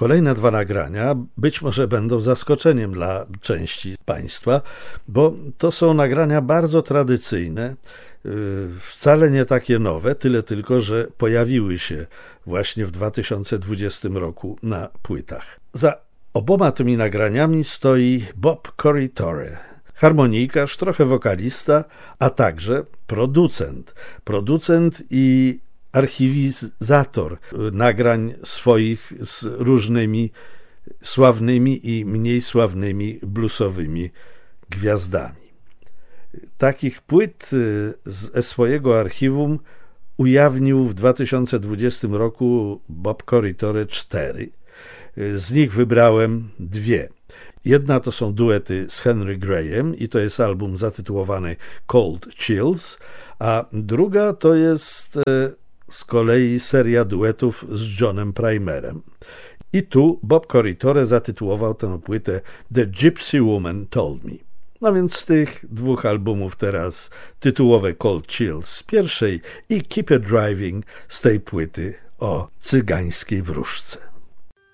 Kolejne dwa nagrania być może będą zaskoczeniem dla części Państwa, bo to są nagrania bardzo tradycyjne, wcale nie takie nowe, tyle tylko, że pojawiły się właśnie w 2020 roku na płytach. Za oboma tymi nagraniami stoi Bob Corritore, harmonikarz, trochę wokalista, a także producent i archiwizator nagrań swoich z różnymi sławnymi i mniej sławnymi bluesowymi gwiazdami. Takich płyt ze swojego archiwum ujawnił w 2020 roku Bob Corritore 4. Z nich wybrałem dwie. Jedna to są duety z Henry Grayem i to jest album zatytułowany Cold Chills, a druga to jest z kolei seria duetów z Johnem Primerem. I tu Bob Corritore zatytułował tę płytę The Gypsy Woman Told Me. No więc z tych dwóch albumów teraz tytułowe Cold Chills z pierwszej i Keep It Driving z tej płyty o cygańskiej wróżce.